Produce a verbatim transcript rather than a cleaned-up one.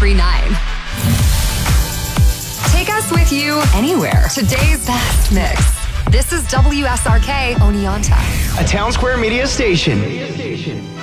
three nine. Take us with you anywhere. Today's best mix. This is W S R K Oneonta. A Town Square Media station.